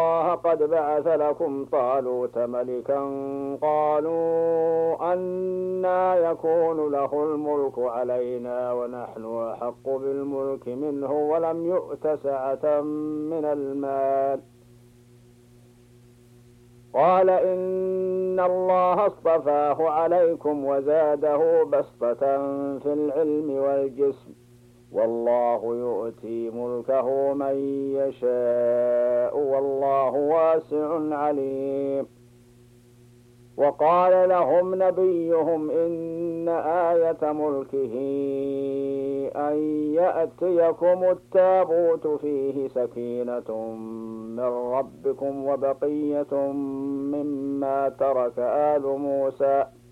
الله قد بعث لكم طالوت ملكا قالوا أنى يكون له الملك علينا ونحن أحق بالملك منه ولم يؤت سعة من المال. قال إن الله اصطفاه عليكم وزاده بسطة في العلم والجسم والله يؤتي ملكه من يشاء والله واسع عليم. وقال لهم نبيهم إن آية ملكه أن يأتيكم التابوت فيه سكينة من ربكم وبقية مما ترك آل موسى